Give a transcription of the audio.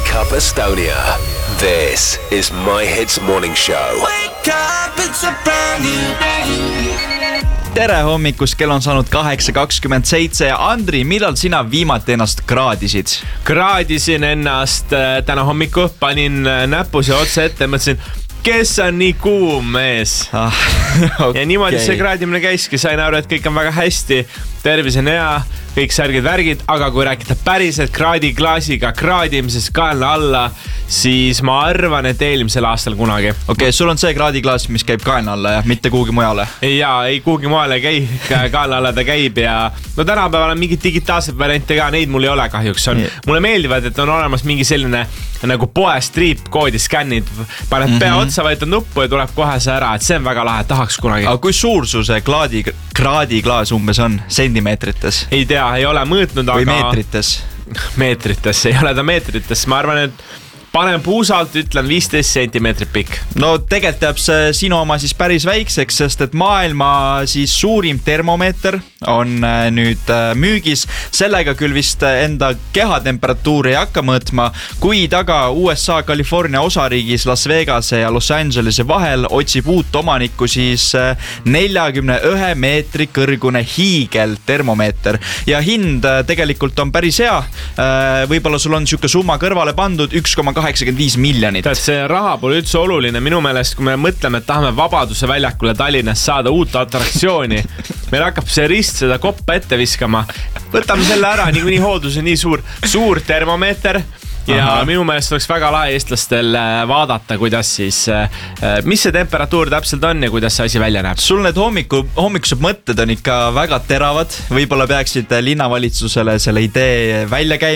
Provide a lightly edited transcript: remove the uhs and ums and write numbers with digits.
Wake Up Estonia. This is My Hits Morning Show. Wake up, it's a brand new day. Tere hommikust, kell on saanud 8:27 ja Andri, millal sina viimati ennast kraadisid? Kraadisin ennast täna hommiku, panin näpuse otsa ette ja mõtlesin, kes on nii kuum mees. Okay. Ja niimoodi see kraadimine käiski, sain aru, et kõik on väga hästi, tervis on hea, kõik särgid värgid, aga kui rääkida päriselt kraadiklaasiga kraadimisest kaelna alla, siis ma arvan, et eelmisel aastal kunagi. Okei, sul on see kraadiklaas, mis käib kaelna alla ja mitte kuhugi mujale? Jaa, ei kuhugi mujale käi, kaelna alla ta käib ja no tänapäeval on mingid digitaalsed variante ka, neid mul ei ole kahjuks. Mulle meeldivad, et on olemas mingi selline nagu poest triipkoodi skännid, paned pea otsa, võetad nuppu ja tuleb kohe see ära, et see on väga lahe, tahaks kunagi. Aga kui suur su see kraadiklaas umbes on? Sentimeetrites? Ei tea, ei ole mõõtnud, aga... Või meetrites? Meetrites, ei ole ta meetrites, ma arvan, et panen puusalt, ütlen 15 sentimeetrit pikk. No tegelikult jääb see sinu oma siis päris väikseks, sest et maailma siis suurim termomeeter on nüüd müügis. Sellega küll vist enda kehatemperatuuri ei hakka mõõtma, kuid aga USA California osariigis Las Vegase ja Los Angelese vahel otsib uut omanikku siis 41 meetri kõrgune hiigel termomeeter. Ja hind tegelikult on päris hea. Võib-olla sul on siuke summa kõrvale pandud 1,85 miljonit. See raha pole üldse oluline minu meelest, kui me mõtleme, et tahame Vabaduse väljakule Tallinnas saada uut atraktsiooni. Meil hakkab see rist seda koppa ette viskama. Võtame selle ära, nii hooldus on nii suur termomeeter. Ja minu meelest oleks väga lahe eestlastel vaadata, kuidas siis, mis see temperatuur täpselt on ja kuidas see asi välja näeb. Sul need hommikused mõtted on ikka väga teravad. Võib-olla peaksid linnavalitsusele selle idee välja käima.